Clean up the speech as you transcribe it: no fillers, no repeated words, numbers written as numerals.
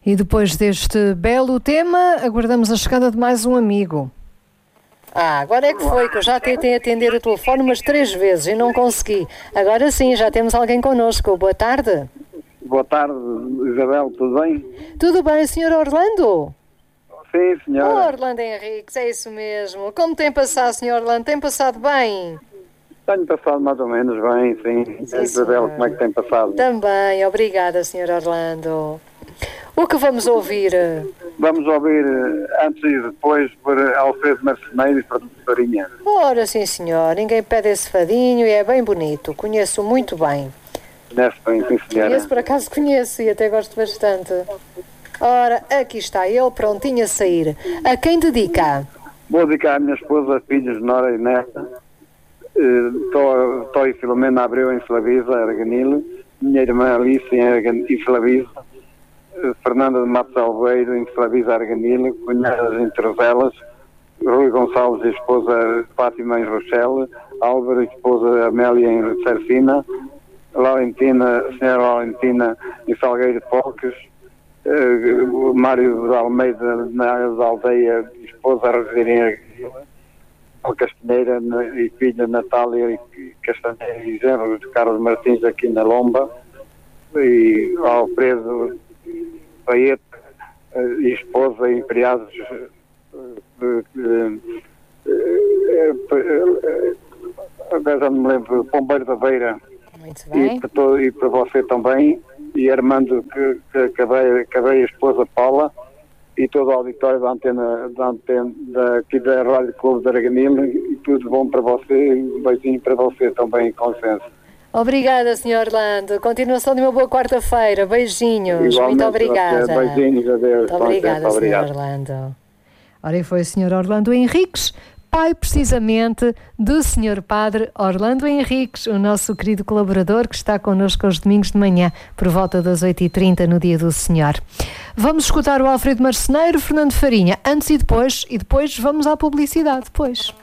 E depois deste belo tema, aguardamos a chegada de mais um amigo. Agora é que foi, que eu já tentei atender o telefone umas 3 vezes e não consegui. Agora sim, já temos alguém connosco. Boa tarde. Boa tarde, Isabel, tudo bem? Tudo bem, Sr. Orlando? Sim, senhora. Orlando Henriques, é isso mesmo. Como tem passado, Sr. Orlando? Tem passado bem? Tenho passado mais ou menos bem, sim. Sim, Isabel, senhor. como é que tem passado? Também, obrigada, Sr. Orlando. O que vamos ouvir? Vamos ouvir antes e depois por Alfredo Marceneiro e Fernando Farinha. Ora, sim, senhor. Ninguém pede esse fadinho e é bem bonito. Conheço muito bem. Conhece bem, sim, senhora. Conheço, por acaso conheço e até gosto bastante. Ora, aqui está ele, prontinho a sair. A quem dedica? Vou dedicar à minha esposa, filhos, Nora e Neta, Tó e Filomena Abreu em Flavisa, Arganil, minha irmã Alice em Flavisa, Fernanda de Matos Alveiro em Flavisa, Arganil, cunhadas em Trovelas, Rui Gonçalves e esposa Fátima em Rochelle, Álvaro e esposa Amélia em Serfina, senhora Laurentina em Salgueiro de Poucos, Mário de Almeida na área da aldeia, esposa a residir em Arganil, Castanheira e filha Natália e Castanheira e genro de Carlos Martins aqui na Lomba, e Alfredo Paete e esposa em Criados agora já não me lembro, Pombeiro da Beira. Muito bem. E para você também, e Armando que acabei a esposa Paula e todo o auditório da antena aqui da Rádio Clube de Arganil, e tudo bom para você, um beijinho para você também, com licença. Obrigada, Sr. Orlando. Continuação de uma boa quarta-feira. Beijinhos. Igualmente, muito obrigada. Beijinhos, adeus. Muito obrigada, Sr. Obrigado. Orlando. Ora, e foi o Sr. Orlando Henriques, pai precisamente do Sr. Padre Orlando Henriques, o nosso querido colaborador que está connosco aos domingos de manhã, por volta das 8h30 no Dia do Senhor. Vamos escutar o Alfredo Marceneiro, Fernando Farinha, antes e depois vamos à publicidade depois.